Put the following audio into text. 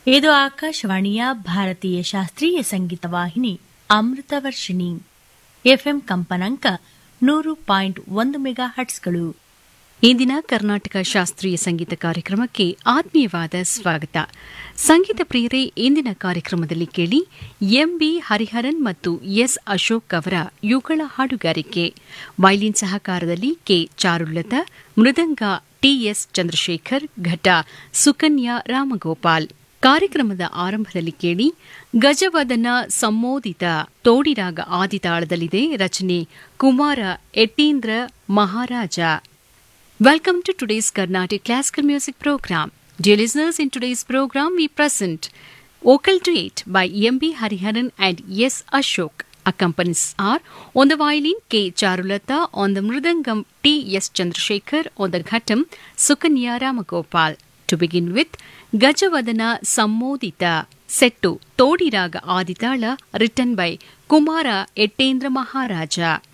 ಇದು ಆಕಾಶವಾಣಿಯ ಭಾರತೀಯ ಶಾಸ್ತ್ರೀಯ ಸಂಗೀತ ವಾಹಿನಿ ಅಮೃತವರ್ಷಿಣಿ ಎಫ್ಎಂ ಕಂಪನಾಂಕ 100.1 ಮೆಗಾ ಹಟ್ಸ್ಗಳು. ಇಂದಿನ ಕರ್ನಾಟಕ ಶಾಸ್ತ್ರೀಯ ಸಂಗೀತ ಕಾರ್ಯಕ್ರಮಕ್ಕೆ ಆತ್ಮೀಯವಾದ ಸ್ವಾಗತ. ಸಂಗೀತ ಪ್ರಿಯರೇ, ಇಂದಿನ ಕಾರ್ಯಕ್ರಮದಲ್ಲಿ ಕೇಳಿ ಎಂಬಿ ಹರಿಹರನ್ ಮತ್ತು ಎಸ್ ಅಶೋಕ್ ಅವರ ಯುಗಳ ಹಾಡುಗಾರಿಕೆ. ವೈಲಿನ್ ಸಹಕಾರದಲ್ಲಿ ಕೆ ಚಾರುಲತಾ, ಮೃದಂಗ ಟಿಎಸ್ ಚಂದ್ರಶೇಖರ್, ಘಟ ಸುಕನ್ಯಾ ರಾಮಗೋಪಾಲ್. ಕಾರ್ಯಕ್ರಮದ ಆರಂಭದಲ್ಲಿ ಕೇಳಿ ಗಜವದನ ಸಂಮೋದಿತ ತೋಡಿರಾಗ ಆದಿತಾಳದಲ್ಲಿದೆ. ರಚನೆ ಕುಮಾರ ಎಟ್ಟೀಂದ್ರ ಮಹಾರಾಜ. Welcome to today's Carnatic Classical Music Program. Dear listeners, in today's program we present Vocal Duet by M.B. Hariharan and S. Ashok. Accompanies are on the violin K. Charulata, on the mridangam T. S. Chandrasekhar, on the ghatam Sukanya Ramagopal. To begin with, Gajavadana Sammodita, set to Todiraga Aditala, written by Kumara Ettendra Maharaja.